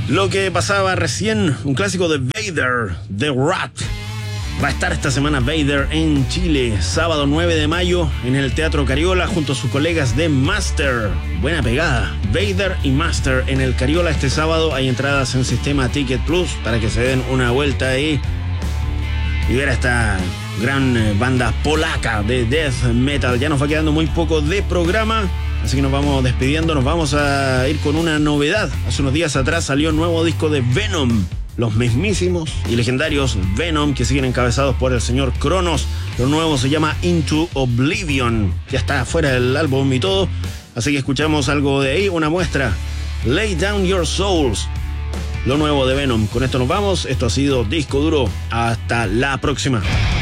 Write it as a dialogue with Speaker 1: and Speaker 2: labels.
Speaker 1: Lo que pasaba recién, un clásico de Vader, The Rat. Va a estar esta semana Vader en Chile, sábado 9 de mayo en el Teatro Cariola junto a sus colegas de Master. Buena pegada, Vader y Master en el Cariola este sábado. Hay entradas en sistema Ticket Plus para que se den una vuelta ahí y ver a esta gran banda polaca de death metal. Ya nos va quedando muy poco de programa, así que nos vamos despidiendo. Nos vamos a ir con una novedad. Hace unos días atrás salió un nuevo disco de Venom. Los mismísimos y legendarios Venom, que siguen encabezados por el señor Cronos. Lo nuevo se llama Into Oblivion. Ya está fuera del álbum y todo, así que escuchamos algo de ahí, una muestra. Lay Down Your Souls, lo nuevo de Venom. Con esto nos vamos. Esto ha sido Disco Duro. Hasta la próxima.